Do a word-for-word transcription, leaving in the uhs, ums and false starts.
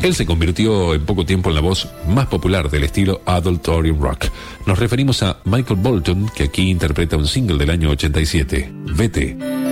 Él se convirtió en poco tiempo en la voz más popular del estilo Adultorium Rock. Nos referimos a Michael Bolton, que aquí interpreta un single del año ochenta y siete, Vete.